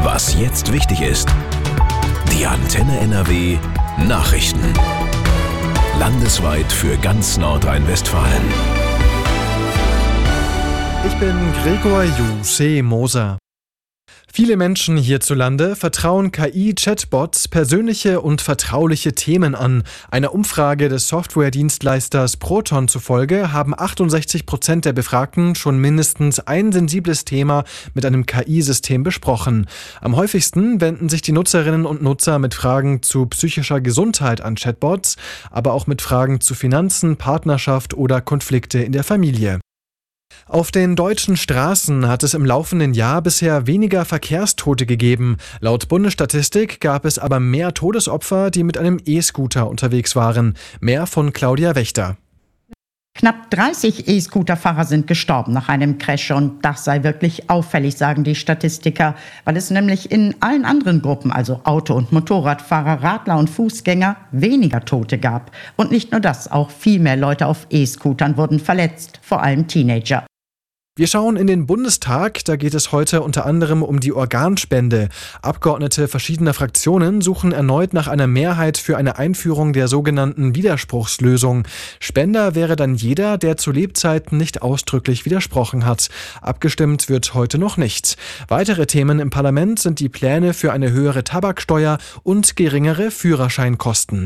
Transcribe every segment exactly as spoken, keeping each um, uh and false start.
Was jetzt wichtig ist. Die Antenne N R W Nachrichten. Landesweit für ganz Nordrhein-Westfalen. Ich bin Gregor Jusse-Moser. Viele Menschen hierzulande vertrauen K I-Chatbots persönliche und vertrauliche Themen an. Einer Umfrage des Softwaredienstleisters Proton zufolge haben achtundsechzig Prozent der Befragten schon mindestens ein sensibles Thema mit einem K I-System besprochen. Am häufigsten wenden sich die Nutzerinnen und Nutzer mit Fragen zu psychischer Gesundheit an Chatbots, aber auch mit Fragen zu Finanzen, Partnerschaft oder Konflikte in der Familie. Auf den deutschen Straßen hat es im laufenden Jahr bisher weniger Verkehrstote gegeben. Laut Bundesstatistik gab es aber mehr Todesopfer, die mit einem E-Scooter unterwegs waren. Mehr von Claudia Wächter. Knapp dreißig E-Scooter-Fahrer sind gestorben nach einem Crash und das sei wirklich auffällig, sagen die Statistiker, weil es nämlich in allen anderen Gruppen, also Auto- und Motorradfahrer, Radler und Fußgänger, weniger Tote gab. Und nicht nur das, auch viel mehr Leute auf E-Scootern wurden verletzt, vor allem Teenager. Wir schauen in den Bundestag, da geht es heute unter anderem um die Organspende. Abgeordnete verschiedener Fraktionen suchen erneut nach einer Mehrheit für eine Einführung der sogenannten Widerspruchslösung. Spender wäre dann jeder, der zu Lebzeiten nicht ausdrücklich widersprochen hat. Abgestimmt wird heute noch nicht. Weitere Themen im Parlament sind die Pläne für eine höhere Tabaksteuer und geringere Führerscheinkosten.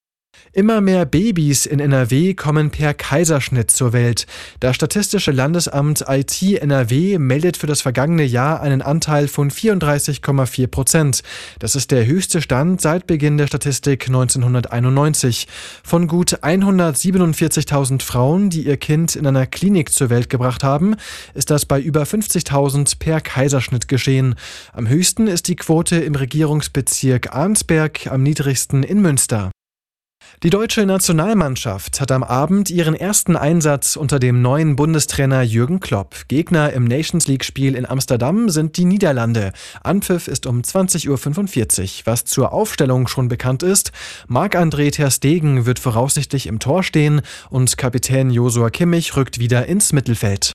Immer mehr Babys in N R W kommen per Kaiserschnitt zur Welt. Das Statistische Landesamt I T N R W meldet für das vergangene Jahr einen Anteil von vierunddreißig Komma vier Prozent. Das ist der höchste Stand seit Beginn der Statistik neunzehnhunderteinundneunzig. Von gut hundertsiebenundvierzigtausend Frauen, die ihr Kind in einer Klinik zur Welt gebracht haben, ist das bei über fünfzigtausend per Kaiserschnitt geschehen. Am höchsten ist die Quote im Regierungsbezirk Arnsberg, am niedrigsten in Münster. Die deutsche Nationalmannschaft hat am Abend ihren ersten Einsatz unter dem neuen Bundestrainer Jürgen Klopp. Gegner im Nations-League-Spiel in Amsterdam sind die Niederlande. Anpfiff ist um zwanzig Uhr fünfundvierzig. Was zur Aufstellung schon bekannt ist: Marc-André ter Stegen wird voraussichtlich im Tor stehen und Kapitän Joshua Kimmich rückt wieder ins Mittelfeld.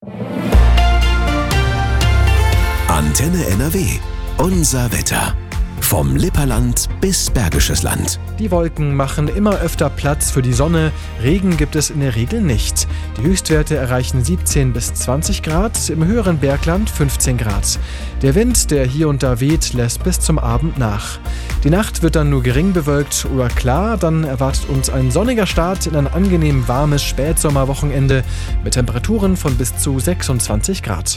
Antenne N R W. Unser Wetter. Vom Lipperland bis Bergisches Land. Die Wolken machen immer öfter Platz für die Sonne. Regen gibt es in der Regel nicht. Die Höchstwerte erreichen siebzehn bis zwanzig Grad, im höheren Bergland fünfzehn Grad. Der Wind, der hier und da weht, lässt bis zum Abend nach. Die Nacht wird dann nur gering bewölkt oder klar. Dann erwartet uns ein sonniger Start in ein angenehm warmes Spätsommerwochenende mit Temperaturen von bis zu sechsundzwanzig Grad.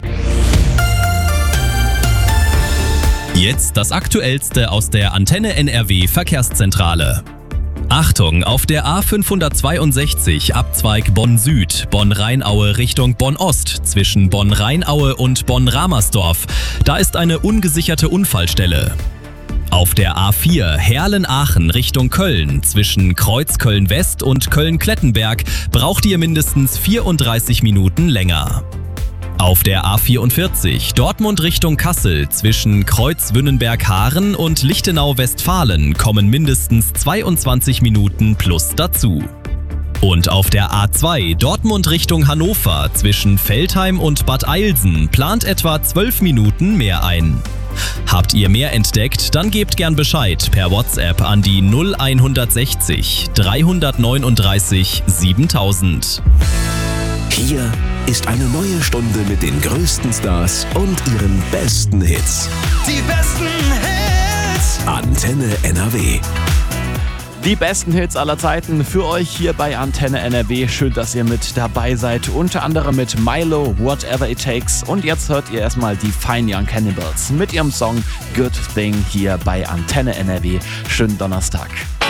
Jetzt das Aktuellste aus der Antenne N R W Verkehrszentrale. Achtung, auf der A fünfhundertzweiundsechzig Abzweig Bonn-Süd, Bonn-Rheinaue Richtung Bonn-Ost zwischen Bonn-Rheinaue und Bonn-Ramersdorf. Da ist eine ungesicherte Unfallstelle. Auf der A vier Herlen-Aachen Richtung Köln zwischen Kreuz-Köln-West und Köln-Klettenberg braucht ihr mindestens vierunddreißig Minuten länger. Auf der A vierundvierzig Dortmund Richtung Kassel zwischen Kreuz-Wünnenberg-Haaren und Lichtenau-Westfalen kommen mindestens zweiundzwanzig Minuten plus dazu. Und auf der A zwei Dortmund Richtung Hannover zwischen Veltheim und Bad Eilsen plant etwa zwölf Minuten mehr ein. Habt ihr mehr entdeckt, dann gebt gern Bescheid per WhatsApp an die null hundertsechzig dreihundertneununddreißig siebentausend. Hier ist eine neue Stunde mit den größten Stars und ihren besten Hits. Die besten Hits! Antenne N R W. Die besten Hits aller Zeiten für euch hier bei Antenne N R W. Schön, dass ihr mit dabei seid. Unter anderem mit Milo, Whatever It Takes. Und jetzt hört ihr erstmal die Fine Young Cannibals mit ihrem Song Good Thing hier bei Antenne N R W. Schönen Donnerstag.